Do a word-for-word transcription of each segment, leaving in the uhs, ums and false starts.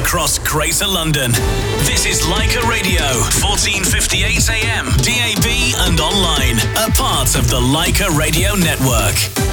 across Greater London. This is Leica Radio, fourteen fifty-eight A M, D A B and online, a part of the Leica Radio Network.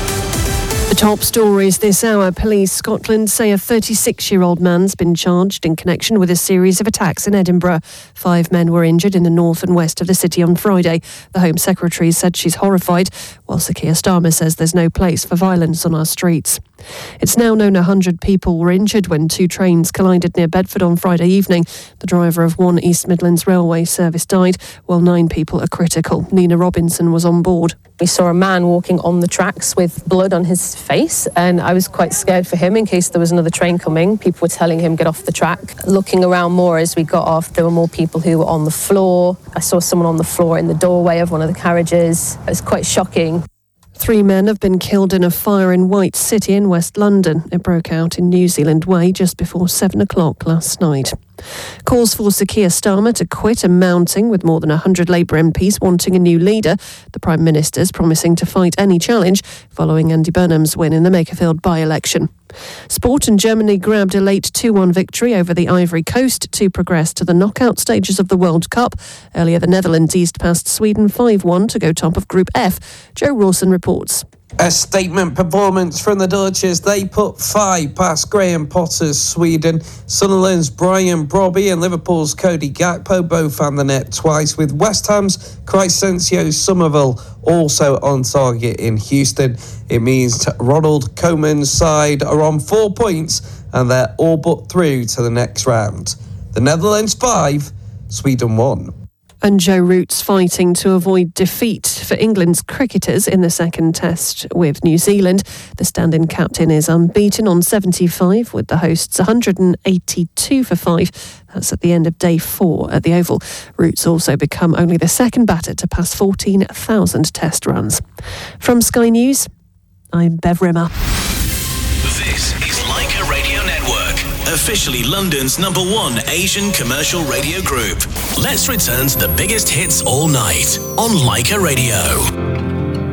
The top stories this hour. Police Scotland say a thirty-six-year-old man's been charged in connection with a series of attacks in Edinburgh. Five men were injured in the north and west of the city on Friday. The Home Secretary said she's horrified, while Sir Keir Starmer says there's no place for violence on our streets. It's now known one hundred people were injured when two trains collided near Bedford on Friday evening. The driver of one East Midlands Railway service died, while nine people are critical. Nina Robinson was on board. We saw a man walking on the tracks with blood on his face, and I was quite scared for him in case there was another train coming. People were telling him get off the track. Looking around more as we got off, there were more people who were on the floor. I saw someone on the floor in the doorway of one of the carriages. It was quite shocking. Three men have been killed in a fire in White City in West London. It broke out in New Zealand Way just before seven o'clock last night. Calls for Sir Keir Starmer to quit are mounting, with more than one hundred Labour M Ps wanting a new leader. The Prime Minister's promising to fight any challenge following Andy Burnham's win in the Makerfield by-election. Sport, and Germany grabbed a late two one victory over the Ivory Coast to progress to the knockout stages of the World Cup. Earlier, the Netherlands eased past Sweden five one to go top of Group F. Joe Rawson reports. A statement performance from the Dutchess. They put five past Graham Potter's Sweden. Sunderland's Brian Brobby and Liverpool's Cody Gakpo both found the net twice, with West Ham's Crescencio Somerville also on target in Houston. It means Ronald Koeman's side are on four points and they're all but through to the next round. The Netherlands five, Sweden one. And Joe Root's fighting to avoid defeat for England's cricketers in the second test with New Zealand. The stand-in captain is unbeaten on seventy-five, with the hosts one hundred eighty-two for five. That's at the end of day four at the Oval. Root's also become only the second batter to pass fourteen thousand test runs. From Sky News, I'm Bev Rimmer. This is Leica Radio Network, officially London's number one Asian commercial radio group. Let's return to the biggest hits all night on Leica Radio.